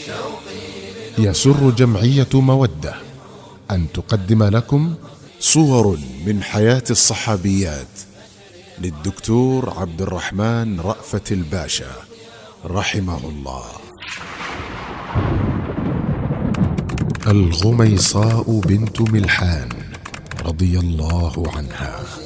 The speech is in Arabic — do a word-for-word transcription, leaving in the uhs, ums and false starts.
يسر جمعية مودة أن تقدم لكم صور من حياة الصحابيات للدكتور عبد الرحمن رأفت الباشا رحمه الله. الغميصاء بنت ملحان رضي الله عنها.